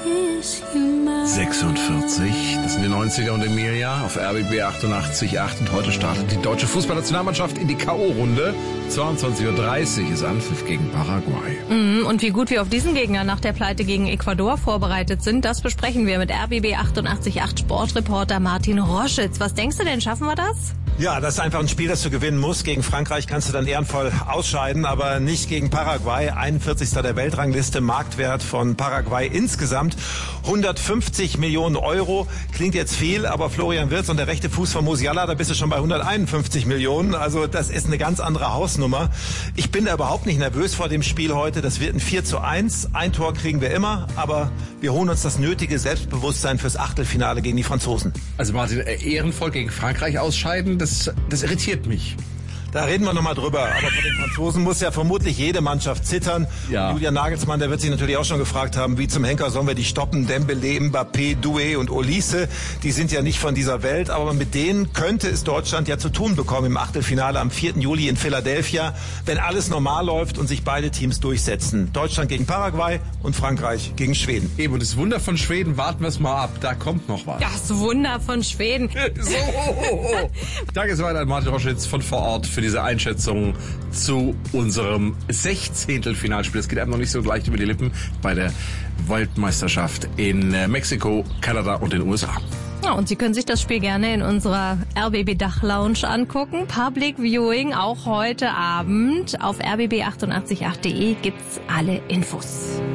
46, das sind die 90er und Emilia auf RBB 88.8 und heute startet die deutsche Fußballnationalmannschaft in die K.O.-Runde. 22:30 Uhr ist Anpfiff gegen Paraguay. Und wie gut wir auf diesen Gegner nach der Pleite gegen Ecuador vorbereitet sind, das besprechen wir mit RBB 88.8 Sportreporter Martin Roschitz. Was denkst du denn, schaffen wir das? Ja, das ist einfach ein Spiel, das du gewinnen musst. Gegen Frankreich kannst du dann ehrenvoll ausscheiden, aber nicht gegen Paraguay. 41. der Weltrangliste, Marktwert von Paraguay insgesamt 150 Millionen Euro. Klingt jetzt viel, aber Florian Wirtz und der rechte Fuß von Musiala, da bist du schon bei 151 Millionen. Also das ist eine ganz andere Hausnummer. Ich bin da überhaupt nicht nervös vor dem Spiel heute. Das wird ein 4:1. Ein Tor kriegen wir immer, aber wir holen uns das nötige Selbstbewusstsein fürs Achtelfinale gegen die Franzosen. Also Martin, ehrenvoll gegen Frankreich ausscheiden, das irritiert mich. Da reden wir nochmal drüber. Aber von den Franzosen muss ja vermutlich jede Mannschaft zittern. Ja. Julian Nagelsmann, der wird sich natürlich auch schon gefragt haben, wie zum Henker sollen wir die stoppen? Dembélé, Mbappé, Doué und Olise, die sind ja nicht von dieser Welt. Aber mit denen könnte es Deutschland ja zu tun bekommen im Achtelfinale am 4. Juli in Philadelphia, wenn alles normal läuft und sich beide Teams durchsetzen. Deutschland gegen Paraguay und Frankreich gegen Schweden. Eben, und das Wunder von Schweden, warten wir es mal ab. Da kommt noch was. Das Wunder von Schweden. Danke soweit an Martin Roschitz von vor Ort für diese Einschätzung zu unserem 16. Finalspiel. Es geht einem noch nicht so leicht über die Lippen bei der Weltmeisterschaft in Mexiko, Kanada und den USA. Ja, und Sie können sich das Spiel gerne in unserer RBB Dach-Lounge angucken. Public Viewing auch heute Abend. Auf rbb888.de gibt's alle Infos.